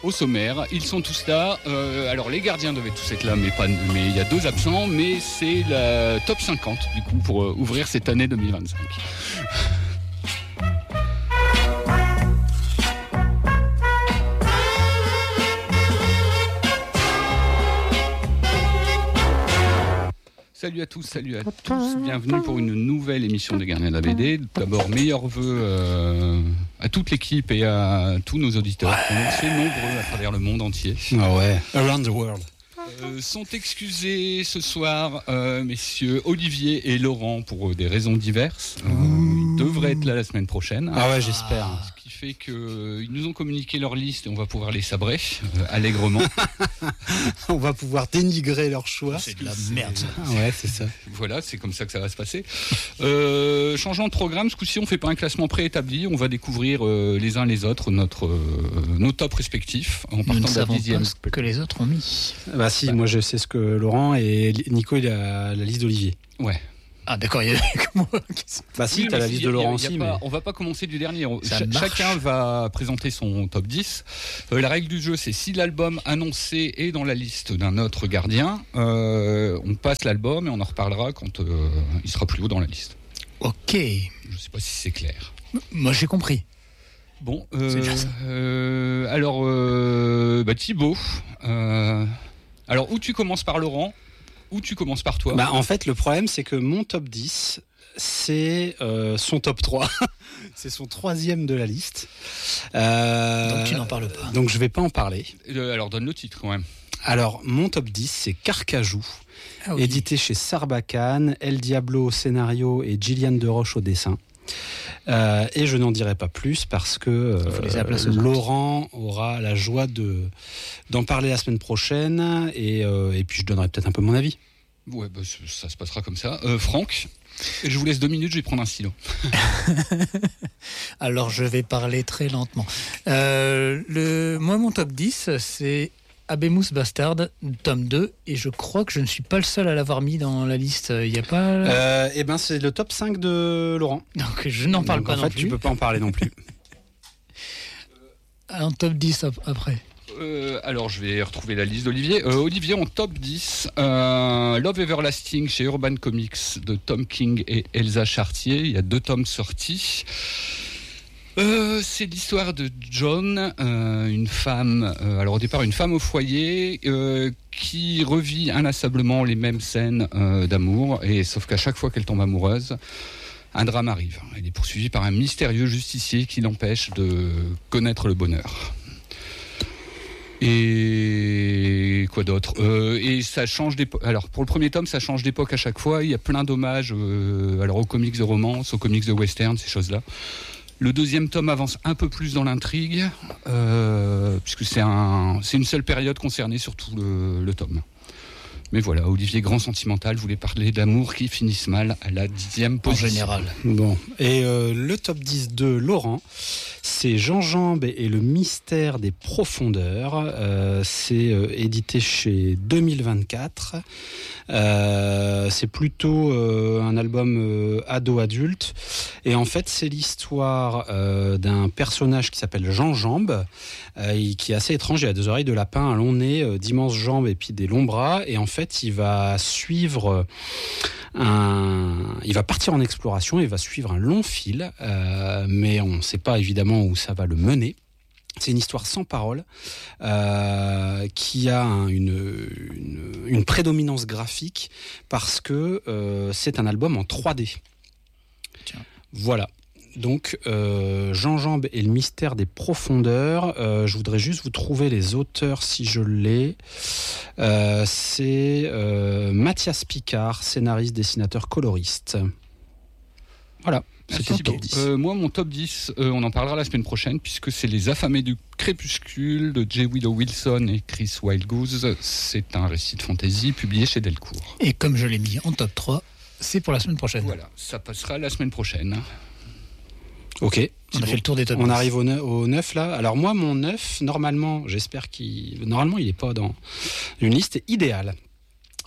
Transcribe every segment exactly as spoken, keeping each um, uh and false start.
au sommaire, ils sont tous là. Euh, alors les gardiens devaient tous être là, mais pas, mais il y a deux absents. Mais c'est la top cinquante du coup pour euh, ouvrir cette année deux mille vingt-cinq. Salut à tous, salut à tous, bienvenue pour une nouvelle émission des Gardiens de la B D. D'abord, meilleurs vœux euh, à toute l'équipe et à tous nos auditeurs, qui sont assez nombreux à travers le monde entier. Ah ouais, around the world. Euh, sont excusés ce soir, euh, messieurs Olivier et Laurent, pour des raisons diverses. Euh, ils devraient être là la semaine prochaine. Ah ouais, j'espère. Ce qui fait qu'ils nous ont communiqué leur liste et on va pouvoir les sabrer euh, allègrement. On va pouvoir dénigrer leur choix. C'est de la merde. Ah ouais, c'est ça. Voilà, c'est comme ça que ça va se passer. Euh, changeant de programme, ce coup-ci, on fait pas un classement préétabli. On va découvrir euh, les uns les autres notre, euh, nos tops respectifs en partant Nous ne de la savons dixième. pas ce que les autres ont mis. Bah si, Bah. moi je sais ce que Laurent et Nico, il a la liste d'Olivier. Ouais. Ah d'accord, il y a que moi qui sont... Bah si, Oui, t'as mais la si, liste y a- de Laurent y a aussi, pas- mais... On va pas commencer du dernier. On- Ça cha- marche. chacun va présenter son top dix. Euh, la règle du jeu, c'est si l'album annoncé est dans la liste d'un autre gardien, euh, on passe l'album et on en reparlera quand euh, il sera plus haut dans la liste. Ok, Je sais pas si c'est clair. moi j'ai compris. Bon, euh, C'est déjà ça. euh, alors euh, bah, Thibaut, euh, alors où tu commences par Laurent, ou tu commences par toi. Bah en fait, le problème, c'est que mon top dix, c'est euh, son top trois. C'est son troisième de la liste. Euh, Donc tu n'en parles pas. Donc je vais pas en parler. Euh, alors donne le titre quand même. Alors, mon top dix, c'est Carcajou, Ah oui. édité chez Sarbacane, El Diablo au scénario et Gillian Deroche au dessin. Euh, et je n'en dirai pas plus parce que Il faut laisser la euh, place aux autres. Laurent aura la joie de, d'en parler la semaine prochaine et, euh, et puis je donnerai peut-être un peu mon avis. Ouais, bah, ça, ça se passera comme ça. Euh, Franck, je vous laisse deux minutes, je vais prendre un stylo. Alors je vais parler très lentement. Euh, le... Moi mon top dix, c'est Abemus Bastard, tome deux, et je crois que je ne suis pas le seul à l'avoir mis dans la liste. Il n'y a pas... Euh, et ben c'est le top cinq de Laurent. Donc je n'en parle Donc, pas en non fait, plus. tu peux pas en parler non plus. En top dix ap- après. Euh, alors je vais retrouver la liste d'Olivier. Euh, Olivier en top dix, euh, Love Everlasting chez Urban Comics de Tom King et Elsa Chartier. Il y a deux tomes sortis. Euh, c'est l'histoire de John, euh, une femme, euh, alors au départ une femme au foyer, euh, qui revit inlassablement les mêmes scènes euh, d'amour, et sauf qu'à chaque fois qu'elle tombe amoureuse, un drame arrive. Elle est poursuivie par un mystérieux justicier qui l'empêche de connaître le bonheur. Et quoi d'autre euh, Et ça change d'époque. Alors pour le premier tome, ça change d'époque à chaque fois. Il y a plein d'hommages euh, alors aux comics de romance, aux comics de western, ces choses-là. Le deuxième tome avance un peu plus dans l'intrigue, euh, puisque c'est, un, c'est une seule période concernée sur tout le, le tome. Mais voilà, Olivier, grand sentimental, voulait parler d'amour qui finissent mal à la dixième En position. général. Bon, et euh, le top dix de Laurent, c'est Jean Jambe et le mystère des profondeurs. Euh, c'est euh, édité chez deux mille vingt-quatre. Euh, c'est plutôt euh, un album euh, ado-adulte. Et en fait, c'est l'histoire euh, d'un personnage qui s'appelle Jean Jambe, euh, qui est assez étrange. Il a deux oreilles de lapin, un long nez, euh, d'immenses jambes et puis des longs bras. Et en fait, il va suivre un... Il va partir en exploration, il va suivre un long fil, euh, mais on ne sait pas évidemment où ça va le mener. C'est une histoire sans parole euh, qui a un, une, une, une prédominance graphique parce que euh, c'est un album en trois D. Tiens. Voilà. Donc, euh, Jean Jambe et le mystère des profondeurs. Euh, je voudrais juste vous trouver les auteurs si je l'ai. Euh, c'est euh, Mathias Picard, scénariste, dessinateur, coloriste. Voilà. Merci, C'était le Thibaut. top dix. Euh, moi, mon top dix, euh, on en parlera la semaine prochaine, puisque c'est Les Affamés du Crépuscule de J. Willow Wilson et Chris Wildgoose. C'est un récit de fantasy publié chez Delcourt. Et comme je l'ai mis en top trois, c'est pour la semaine prochaine. Voilà, ça passera la semaine prochaine. Ok. On a fait le tour des top On dix. arrive au neuf, au neuf là. Alors moi, mon neuf, normalement, j'espère qu'il... Normalement, il n'est pas dans une liste idéale.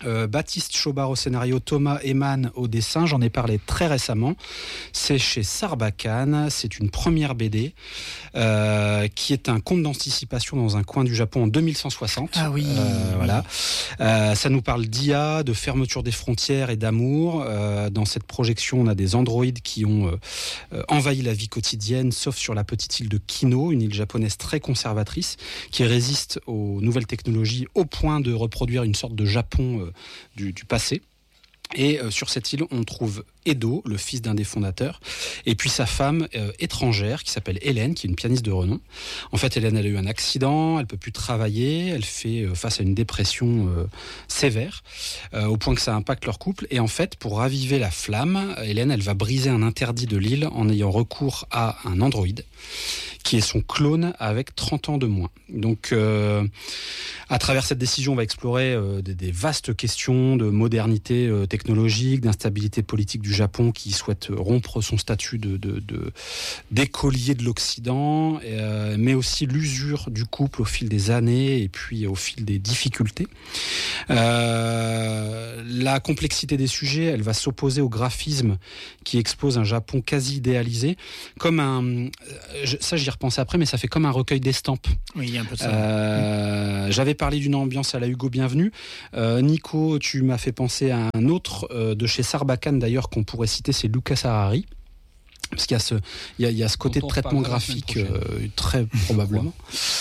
Euh, Baptiste Chobard au scénario, Thomas Eman au dessin, j'en ai parlé très récemment. C'est chez Sarbacane, c'est une première B D euh, qui est un conte d'anticipation dans un coin du Japon en deux mille cent soixante. Ah oui. Euh, voilà. Euh, ça nous parle d'I A, de fermeture des frontières et d'amour. Euh, dans cette projection, on a des androïdes qui ont euh, envahi la vie quotidienne, sauf sur la petite île de Kino, une île japonaise très conservatrice qui résiste aux nouvelles technologies au point de reproduire une sorte de Japon euh, Du, du passé. Et euh, sur cette île, on trouve Edo, le fils d'un des fondateurs, et puis sa femme euh, étrangère qui s'appelle Hélène, qui est une pianiste de renom. En fait, Hélène, elle a eu un accident, elle peut plus travailler, elle fait euh, face à une dépression euh, sévère, euh, au point que ça impacte leur couple. Et en fait, pour raviver la flamme, Hélène, elle va briser un interdit de l'île en ayant recours à un androïde qui est son clone avec trente ans de moins. Donc, euh, à travers cette décision, on va explorer euh, des, des vastes questions de modernité euh, technologique, d'instabilité politique du Japon qui souhaite rompre son statut de, de, de, d'écolier de l'Occident, euh, mais aussi l'usure du couple au fil des années et puis au fil des difficultés. Euh, la complexité des sujets, elle va s'opposer au graphisme qui expose un Japon quasi idéalisé, comme un... Ça, j'y repensais après, mais ça fait comme un recueil d'estampes. Oui, il y a un peu de ça. Euh, mmh. J'avais parlé d'une ambiance à la Hugo Bienvenue. Euh, Nico, tu m'as fait penser à un autre euh, de chez Sarbacane d'ailleurs qu'on pourrait citer, c'est Lucas Harari. Parce qu'il y a ce, il y a, il y a ce côté de traitement graphique euh, très probablement.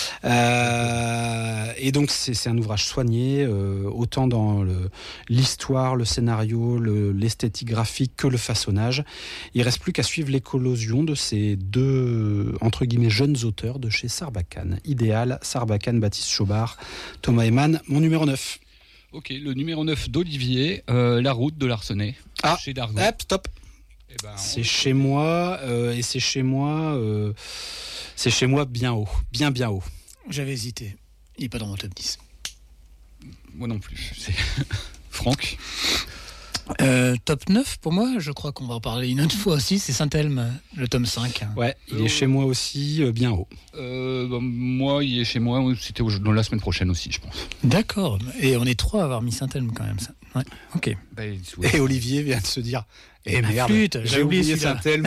Euh, et donc c'est, c'est un ouvrage soigné, euh, autant dans le, l'histoire, le scénario, le, l'esthétique graphique que le façonnage. Il reste plus qu'à suivre l'éclosion de ces deux entre guillemets jeunes auteurs de chez Sarbacane. Idéal, Sarbacane, Baptiste Chobard, Thomas Eman, mon numéro neuf. Ok, le numéro neuf d'Olivier, euh, La route de Larsenet, ah, chez Dargaud. Hop, stop. Eh ben, c'est chez moi euh, et c'est chez moi euh, c'est chez moi bien haut, bien bien haut. J'avais hésité, il n'est pas dans mon top dix. Moi non plus. C'est... Franck euh, top neuf pour moi, je crois qu'on va en parler une autre fois aussi, c'est Saint-Elme, le tome cinq. Ouais, il euh, est chez moi aussi, euh, bien haut. Euh, bah, moi, il est chez moi, c'était au, dans la semaine prochaine aussi, je pense. D'accord, et on est trois à avoir mis Saint-Elme quand même. Ça. Ouais, ok. Bah, et Olivier vient de se dire... Et eh merde, flûte, j'ai, j'ai oublié, oublié Saint-Elme.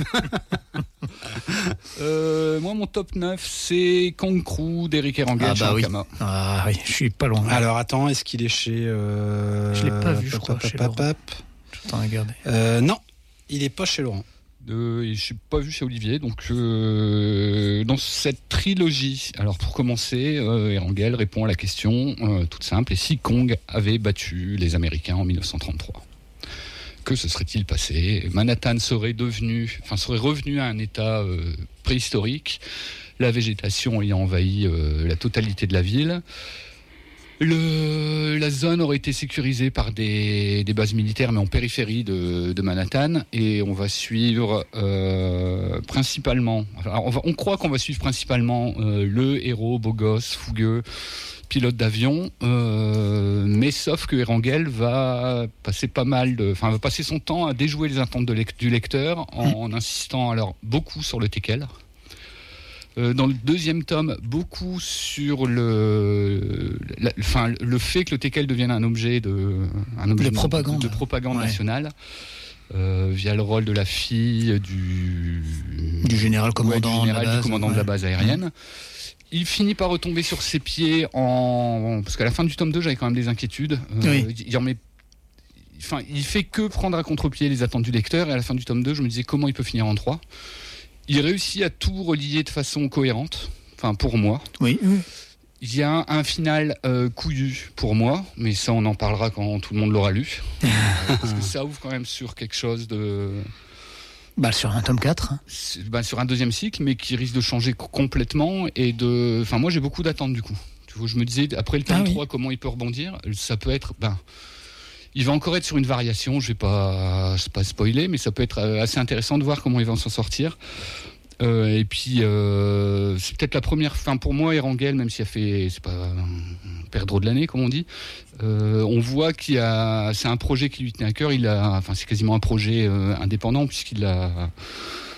euh, moi, mon top neuf, c'est Kankru d'Éric Erangel. Ah bah oui. Ah oui, je suis pas loin. Alors attends, est-ce qu'il est chez... Euh... Je l'ai pas vu, je crois, chez Laurent. J'attends à regarder. Euh, non, il est pas chez Laurent. Euh, je suis pas vu chez Olivier, donc euh, dans cette trilogie, alors pour commencer, euh, Erangel répond à la question euh, toute simple, et si Kong avait battu les Américains en dix-neuf cent trente-trois ? Que se serait-il passé ? Manhattan serait devenu, enfin serait revenu à un état euh, préhistorique, la végétation ayant envahi euh, la totalité de la ville. Le, la zone aurait été sécurisée par des, des bases militaires, mais en périphérie de, de Manhattan, et on va suivre euh, principalement. Alors on, va, on croit qu'on va suivre principalement euh, le héros beau gosse, fougueux, pilote d'avion, euh, mais sauf que Erangel va passer pas mal de, enfin va passer son temps à déjouer les attentes de lec- du lecteur en, mmh. en insistant alors beaucoup sur le teckel. Euh, dans le deuxième tome, beaucoup sur le, la, enfin le fait que le teckel devienne un objet de, un objet de propagande, de, de propagande ouais. nationale. Euh, via le rôle de la fille du, du général commandant, ouais, du, général, de, la base, du commandant ouais. de la base aérienne. Mmh. Il finit par retomber sur ses pieds en... parce qu'à la fin du tome deux, j'avais quand même des inquiétudes. Euh, oui. il, remet... enfin, il fait que prendre à contre-pied les attentes du lecteur, et à la fin du tome deux, je me disais comment il peut finir en trois. Il réussit à tout relier de façon cohérente, enfin pour moi. Oui. oui. Il y a un final euh, couillu pour moi, mais ça on en parlera quand tout le monde l'aura lu. euh, parce que ça ouvre quand même sur quelque chose de... Bah, sur un tome quatre. Bah, sur un deuxième cycle, mais qui risque de changer complètement. Et de... Enfin, moi, j'ai beaucoup d'attentes, du coup. Tu vois, je me disais, après le tome ah, trois, oui. comment il peut rebondir ? Ça peut être... Ben, il va encore être sur une variation, je ne vais pas, pas spoiler, mais ça peut être assez intéressant de voir comment il va s'en sortir. Euh, et puis, euh, c'est peut-être la première... Enfin, pour moi, Erangel, même s'il a fait... C'est pas un perdreau de l'année, comme on dit. Euh, on voit qu'il y a... C'est un projet qui lui tenait à cœur. Il a... Enfin, c'est quasiment un projet euh, indépendant, puisqu'il a...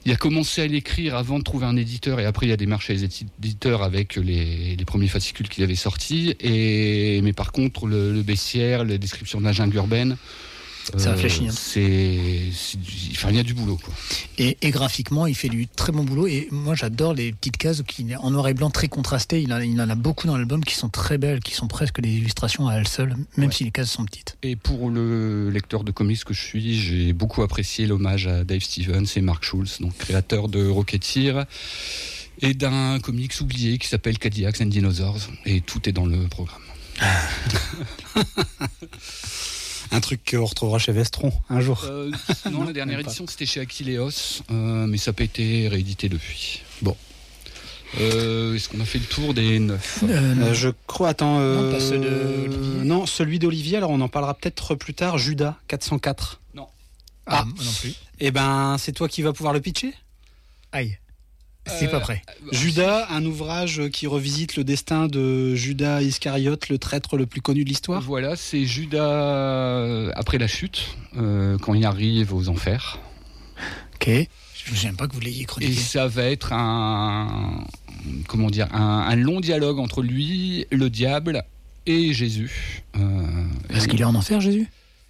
il a commencé à l'écrire avant de trouver un éditeur, et après il a démarché les éditeurs avec les, les premiers fascicules qu'il avait sortis. Et, mais par contre, le, le baissière, la description de la jungle urbaine, ça euh, réfléchit. Hein. C'est, c'est, enfin, il y a du boulot, quoi. Et, et graphiquement, il fait du très bon boulot. Et moi, j'adore les petites cases qui, en noir et blanc, très contrastées. Il, a, il en a beaucoup dans l'album qui sont très belles, qui sont presque des illustrations à elles seules, même ouais. si les cases sont petites. Et pour le lecteur de comics que je suis, j'ai beaucoup apprécié l'hommage à Dave Stevens et Mark Schultz, donc créateur de Rocketeer, et d'un comics oublié qui s'appelle Cadillacs and Dinosaurs. Et tout est dans le programme. Un truc qu'on retrouvera chez Vestron un jour. Euh, non, la dernière édition c'était chez Aquileos, euh, mais ça n'a pas été réédité depuis. Bon. Euh, est-ce qu'on a fait le tour des neuf euh, euh, Je crois, attends. Euh, non, pas ceux de... non, celui d'Olivier, alors on en parlera peut-être plus tard. Judas, quatre cent quatre. Non. Ah, ah non plus. Eh ben, c'est toi qui vas pouvoir le pitcher ? Aïe. C'est euh, pas prêt. Judas, un ouvrage qui revisite le destin de Judas Iscariote, le traître le plus connu de l'histoire. Voilà, c'est Judas après la chute, euh, quand il arrive aux enfers. Ok. Je ne sais même pas que vous l'ayez chroniqué. Et ça va être un, comment dire, un, un long dialogue entre lui, le diable et Jésus. Euh, Est-ce qu'il est en enfer, Jésus ?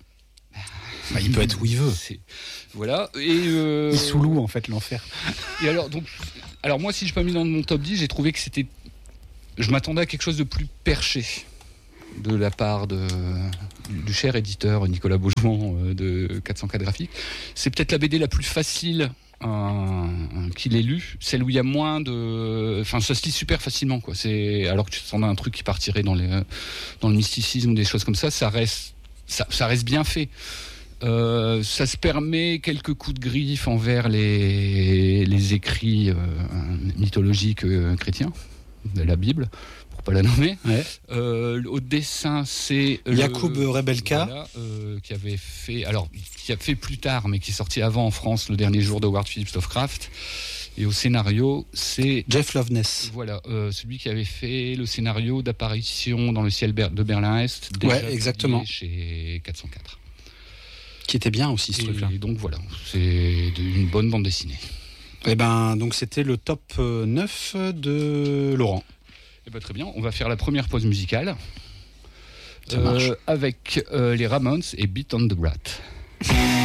Bah, il peut être où il veut. C'est... Voilà. Et euh... il sous-loue en fait l'enfer. Et alors, donc, alors moi, si je n'ai pas mis dans mon top dix, j'ai trouvé que c'était. Je m'attendais à quelque chose de plus perché de la part de, du cher éditeur Nicolas Beaujouan de quatre cent quatre graphiques. C'est peut-être la B D la plus facile euh, qu'il ait lue, celle où il y a moins de. Enfin, ça se lit super facilement, quoi. C'est alors que tu t'en as un truc qui partirait dans les dans le mysticisme ou des choses comme ça, ça reste ça, ça reste bien fait. Euh, ça se permet quelques coups de griffe envers les, les écrits euh, mythologiques euh, chrétiens de la Bible, pour pas la nommer. Ouais. Euh, au dessin, c'est Jakub Rebelka, voilà, euh, qui avait fait, alors qui a fait plus tard, mais qui est sorti avant en France, Le Dernier Jour de Howard Phillips Lovecraft. Et au scénario, c'est Jeff Loveness. Voilà, euh, celui qui avait fait le scénario d'Apparition dans le ciel de Berlin-Est, déjà ouais, exactement, chez quatre cent quatre. Qui était bien aussi ce et truc-là. Et donc voilà, c'est une bonne bande dessinée. Et ben donc c'était le top neuf de Laurent. Et ben très bien, on va faire la première pause musicale. Ça marche. Euh, avec euh, les Ramones et Beat on the Brat.